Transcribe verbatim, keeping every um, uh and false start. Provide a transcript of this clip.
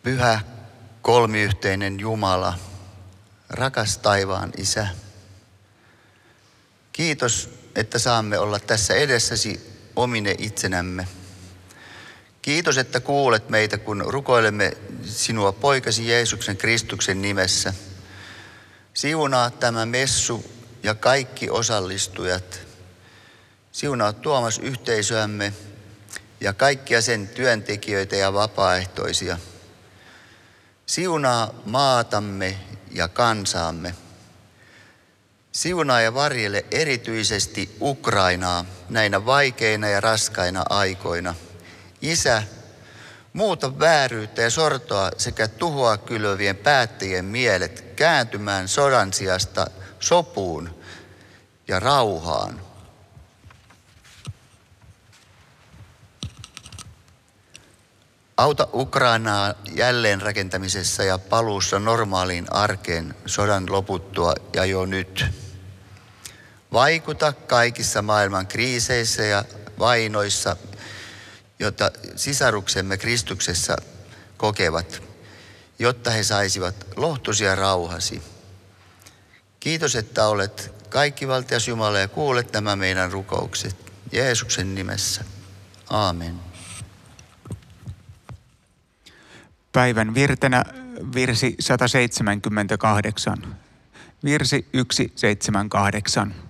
Pyhä kolmiyhteinen Jumala, rakas taivaan Isä. Kiitos, että saamme olla tässä edessäsi omine itsenämme. Kiitos, että kuulet meitä, kun rukoilemme sinua poikasi Jeesuksen Kristuksen nimessä. Siunaa tämä messu ja kaikki osallistujat. Siunaa Tuomas yhteisöämme ja kaikkia sen työntekijöitä ja vapaaehtoisia. Siunaa maatamme ja kansaamme. Siunaa ja varjele erityisesti Ukrainaa näinä vaikeina ja raskaina aikoina. Isä, muuta vääryyttä ja sortoa sekä tuhoa kylvövien päättäjien mielet kääntymään sodan sijasta sopuun ja rauhaan. Auta Ukrainaa jälleenrakentamisessa ja paluussa normaaliin arkeen sodan loputtua ja jo nyt. Vaikuta kaikissa maailman kriiseissä ja vainoissa, joita sisaruksemme Kristuksessa kokevat, jotta he saisivat lohtuisia rauhasi. Kiitos, että olet kaikkivaltias Jumala ja kuulet nämä meidän rukoukset. Jeesuksen nimessä. Aamen. Päivän virtenä virsi sata seitsemänkymmentäkahdeksan. Virsi sata seitsemänkymmentäkahdeksan.